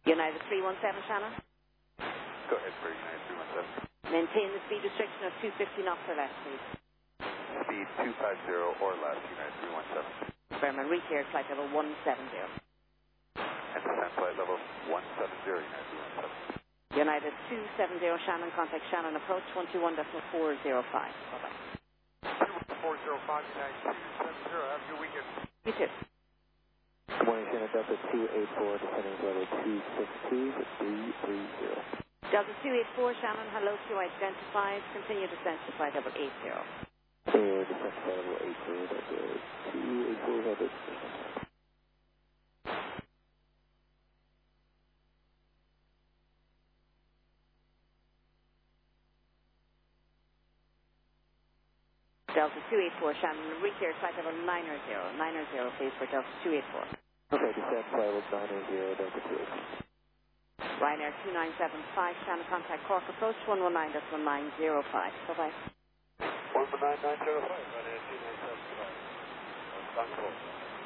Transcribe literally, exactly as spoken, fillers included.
United three one seven, Shannon. Go ahead for United three one seven. Maintain the speed restriction of two fifty knots or less, please. Speed two fifty or less, United three one seven. Berman, reclear flight level one seven zero. And descent flight level one seven zero, United three one seven. United two seven zero, Shannon, contact Shannon approach one two one point four zero five. Bye-bye. four zero five, United two seven zero, have a good weekend. You too. Good morning, Shannon, Delta two eight four, descending to level two six two, three three zero. Delta two eight four, Shannon, hello to identified, continue descent to flight level eight zero. Air descent to flight level eight zero, Delta two eight four, have it. Delta two eight four, Shannon, reclear flight level nine zero, nine zero, please, for Delta two eight four. Okay, descent flight level nine zero, Delta two eight four. Ryanair two nine seven five, Shannon, contact Cork approach one one nine point nine zero five. Bye-bye. one one nine point nine zero five, Ryanair two nine seven five. Bangkok.